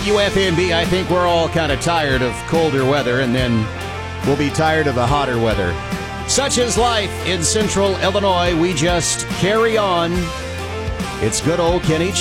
UFNB, I think we're all kind of tired of colder weather, and then we'll be tired of the hotter weather. Such is life in Central Illinois. We just carry on. It's good old Kenny